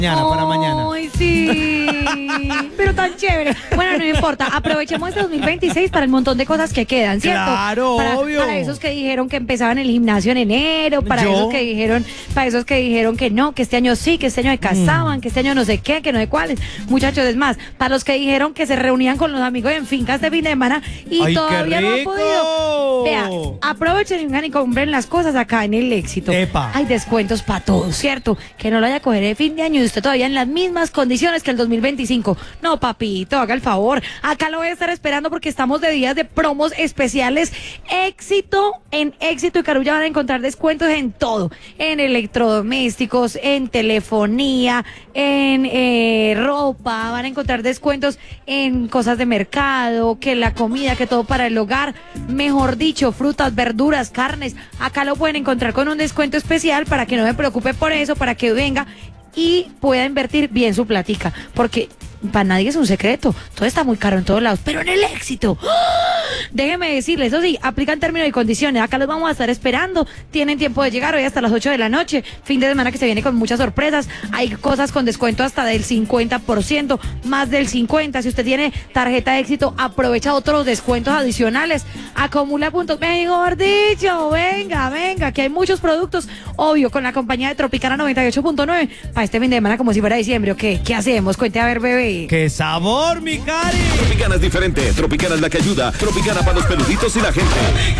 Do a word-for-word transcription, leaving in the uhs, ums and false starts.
Mañana, para mañana. Ay, sí. Pero tan chévere. Bueno, no importa. Aprovechemos este dos mil veintiséis para el montón de cosas que quedan, ¿cierto? Claro, para, obvio. Para esos que dijeron que empezaban el gimnasio en enero, para Yo. esos que dijeron, para esos que dijeron que no, que este año sí, que este año se casaban, Mm. que este año no sé qué, que no sé cuáles. Muchachos, es más, para los que dijeron que se reunían con los amigos en fincas de fin de semana y ¡Ay, todavía qué no han rico! podido. Vea, aprovechen y vengan y compren las cosas acá en El Éxito. Epa. Hay descuentos para todos, ¿cierto? Que no lo vaya a coger de fin de año y usted todavía en las mismas condiciones que el dos mil veinticinco. No, papito, haga el favor. Acá lo voy a estar esperando porque estamos de días de promos especiales. Éxito, en Éxito y Carulla van a encontrar descuentos en todo. En electrodomésticos, en telefonía, en eh, ropa. Van a encontrar descuentos en cosas de mercado, que la comida, que todo para el hogar. Mejor dicho, frutas, verduras, carnes. Acá lo pueden encontrar con un descuento especial para que no se preocupe por eso, para que venga y pueda invertir bien su platica, porque para nadie es un secreto, todo está muy caro en todos lados, pero en El Éxito, ¡oh! Déjeme decirles, eso sí, aplican términos y condiciones, acá los vamos a estar esperando, tienen tiempo de llegar hoy hasta las ocho de la noche, fin de semana que se viene con muchas sorpresas, hay cosas con descuento hasta del cincuenta por ciento, más del cincuenta por ciento, si usted tiene tarjeta de Éxito, aprovecha otros descuentos adicionales, acumula puntos, mejor dicho, venga, venga, que hay muchos productos, obvio, con la compañía de Tropicana noventa y ocho punto nueve, para este fin de semana como si fuera diciembre, ¿o qué? ¿Qué hacemos? Cuente a ver, bebé. ¡Qué sabor, mi cari! Tropicana es diferente. Tropicana es la que ayuda. Tropicana para los peluditos y la gente.